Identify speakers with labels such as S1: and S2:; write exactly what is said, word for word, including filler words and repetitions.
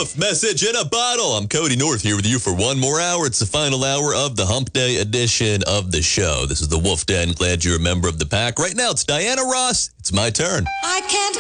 S1: woof, message in a bottle. I'm Cody North here with you for one more hour. It's the final hour of the Hump Day edition of the show. This is the Wolf Den. Glad you're a member of the pack. Right now, it's Diana Ross. It's my turn.
S2: I can't